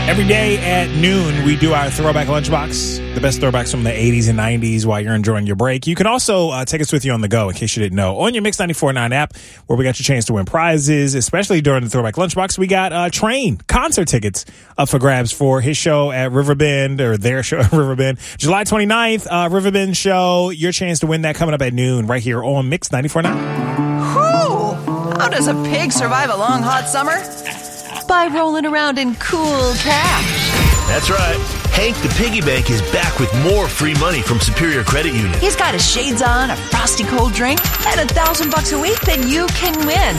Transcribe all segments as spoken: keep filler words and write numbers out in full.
Every day at noon, we do our Throwback Lunchbox, the best throwbacks from the eighties and nineties while you're enjoying your break. You can also uh, take us with you on the go, in case you didn't know, on your Mix ninety-four point nine app, where we got your chance to win prizes, especially during the Throwback Lunchbox. We got uh, Train concert tickets up for grabs for his show at Riverbend, or their show at Riverbend. July twenty-ninth, uh, Riverbend show. Your chance to win that coming up at noon right here on Mix ninety-four point nine. Whew! How does a pig survive a long, hot summer? By rolling around in cool cash. That's right. Hank the Piggy Bank is back with more free money from Superior Credit Union. He's got his shades on, a frosty cold drink, and a thousand bucks a week that you can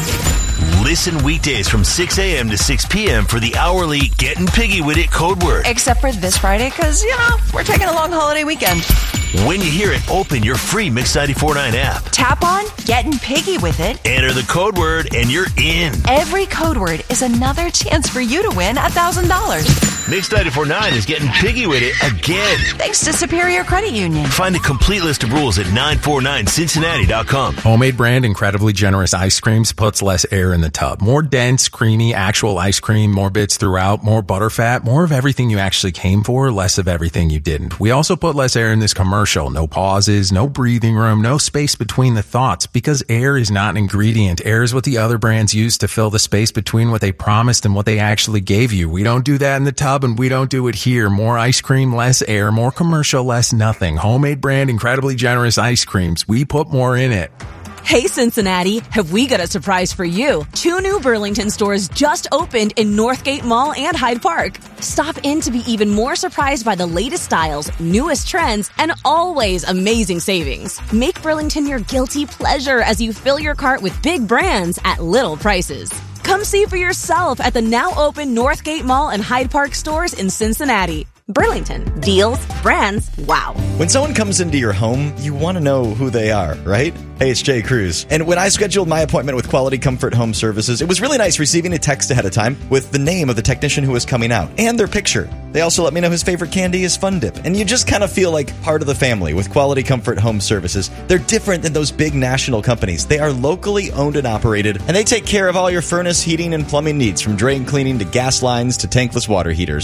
win. Listen weekdays from six a.m. to six p.m. for the hourly Getting Piggy With It code word. Except for this Friday, because, you know, we're taking a long holiday weekend. When you hear it, open your free Mix ninety-four point nine app. Tap on Getting Piggy With It. Enter the code word and you're in. Every code word is another chance for you to win one thousand dollars. Mix ninety-four point nine is getting piggy with it again. Thanks to Superior Credit Union. Find a complete list of rules at nine four nine cincinnati dot com. Homemade brand incredibly generous ice creams puts less air in the tub. More dense, creamy, actual ice cream, more bits throughout, more butterfat, more of everything you actually came for, less of everything you didn't. We also put less air in this commercial. No pauses, no breathing room, no space between the thoughts, because air is not an ingredient. Air is what the other brands use to fill the space between what they promised and what they actually gave you. We don't do that in the tub, and we don't do it here. More ice cream, less air, more commercial, less nothing. Homemade brand, incredibly generous ice creams. We put more in it. Hey Cincinnati, have we got a surprise for you? Two new Burlington stores just opened in Northgate Mall and Hyde Park. Stop in to be even more surprised by the latest styles, newest trends, and always amazing savings. Make Burlington your guilty pleasure as you fill your cart with big brands at little prices. Come see for yourself at the now open Northgate Mall and Hyde Park stores in Cincinnati. Burlington. Deals, brands, wow. When someone comes into your home, you want to know who they are, right? Hey, it's Jay Cruz. And when I scheduled my appointment with Quality Comfort Home Services, it was really nice receiving a text ahead of time with the name of the technician who was coming out and their picture. They also let me know his favorite candy is Fun Dip. And you just kind of feel like part of the family with Quality Comfort Home Services. They're different than those big national companies. They are locally owned and operated, and they take care of all your furnace, heating, and plumbing needs, from drain cleaning to gas lines to tankless water heaters.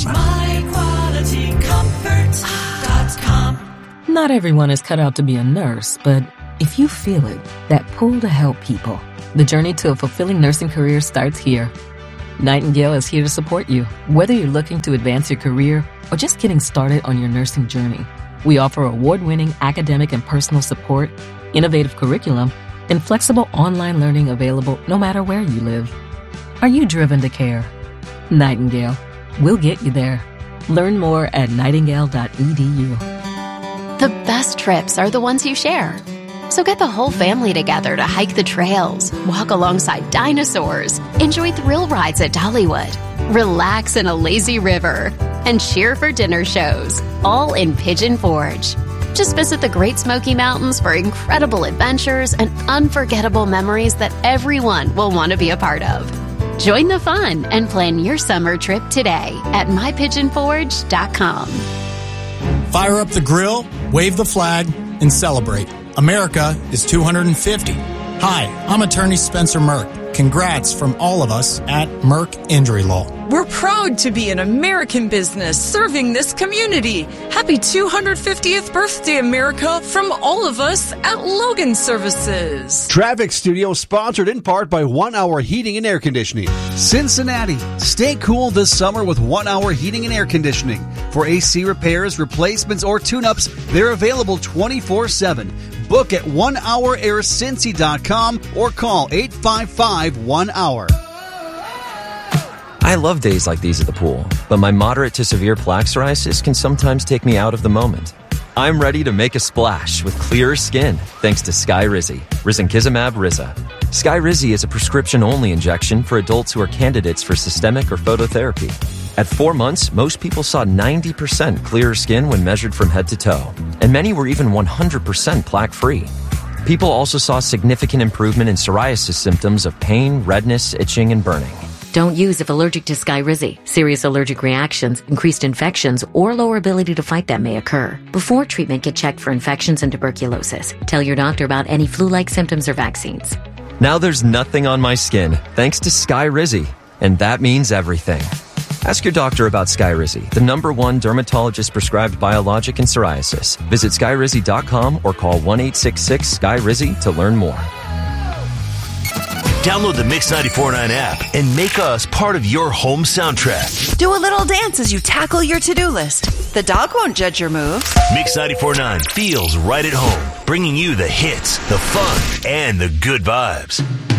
Not everyone is cut out to be a nurse, but if you feel it, that pull to help people, the journey to a fulfilling nursing career starts here. Nightingale is here to support you, whether you're looking to advance your career or just getting started on your nursing journey. We offer award-winning academic and personal support, innovative curriculum, and flexible online learning available no matter where you live. Are you driven to care? Nightingale. We'll get you there. Learn more at nightingale dot e d u. The best trips are the ones you share. So get the whole family together to hike the trails, walk alongside dinosaurs, enjoy thrill rides at Dollywood, relax in a lazy river, and cheer for dinner shows, all in Pigeon Forge. Just visit the Great Smoky Mountains for incredible adventures and unforgettable memories that everyone will want to be a part of. Join the fun and plan your summer trip today at my pigeon forge dot com. Fire up the grill, wave the flag, and celebrate. America is two hundred fifty. Hi, I'm attorney Spencer Merck. Congrats from all of us at Merck Injury Law. We're proud to be an American business serving this community. Happy two hundred fiftieth birthday, America, from all of us at Logan Services. Traffic Studio sponsored in part by One Hour Heating and Air Conditioning. Cincinnati, stay cool this summer with One Hour Heating and Air Conditioning. For A C repairs, replacements, or tune-ups, they're available twenty-four seven. Book at one hour air cincy dot com or call eight five five one hour. I love days like these at the pool, but my moderate to severe plaque psoriasis can sometimes take me out of the moment. I'm ready to make a splash with clearer skin thanks to Skyrizi, risankizumab Riza. Skyrizi is a prescription-only injection for adults who are candidates for systemic or phototherapy. At four months, most people saw ninety percent clearer skin when measured from head to toe, and many were even one hundred percent plaque-free. People also saw significant improvement in psoriasis symptoms of pain, redness, itching, and burning. Don't use if allergic to Skyrizi. Serious allergic reactions, increased infections, or lower ability to fight them may occur. Before treatment, get checked for infections and tuberculosis. Tell your doctor about any flu-like symptoms or vaccines. Now there's nothing on my skin thanks to Skyrizi, and that means everything. Ask your doctor about Skyrizi, the number one dermatologist-prescribed biologic in psoriasis. Visit skyrizi dot com or call one eight six six S K Y R I Z Y to learn more. Download the Mix ninety-four point nine app and make us part of your home soundtrack. Do a little dance as you tackle your to-do list. The dog won't judge your moves. Mix ninety-four point nine feels right at home, bringing you the hits, the fun, and the good vibes.